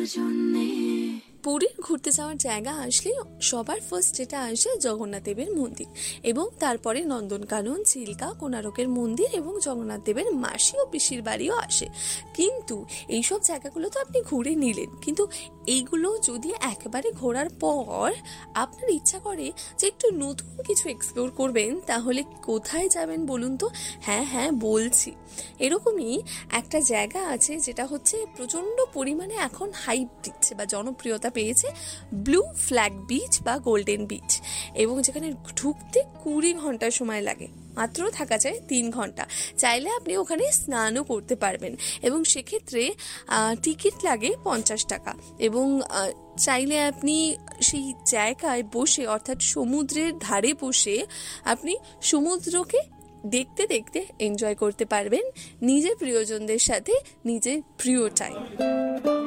পুরীর ঘুরতে যাওয়ার জায়গা আসলে সবার ফার্স্ট যেটা আসে জগন্নাথ দেবের মন্দির, এবং তারপরে নন্দনকানন, চিল্কা, কোণারকের মন্দির এবং জগন্নাথ দেবের মাসি ও পিসির বাড়িও আসে। কিন্তু এইসব জায়গাগুলো তো আপনি ঘুরে নিলেন, কিন্তু এইগুলো যদি একেবারে ঘোরার পর আপনার ইচ্ছা করে যে একটু নতুন কিছু এক্সপ্লোর করবেন, তাহলে কোথায় যাবেন বলুন তো? হ্যাঁ বলছি, এরকমই একটা জায়গা আছে যেটা হচ্ছে প্রচণ্ড পরিমাণে এখন হাইপ দিচ্ছে বা জনপ্রিয়তা পেয়েছে, ব্লু ফ্ল্যাগ বিচ বা গোল্ডেন বিচ, এবং যেখানে ঢুকতে 20 ঘন্টা সময় লাগে, মাত্র থাকা যায় 3 ঘন্টা। চাইলে আপনি ওখানে স্নানও করতে পারবেন, এবং সেক্ষেত্রে টিকিট লাগে 50 টাকা, এবং চাইলে আপনি সেই জায়গায় বসে, অর্থাৎ সমুদ্রের ধারে বসে আপনি সমুদ্রকে দেখতে দেখতে এনজয় করতে পারবেন নিজের প্রিয়জনদের সাথে নিজের প্রিয় টাইম।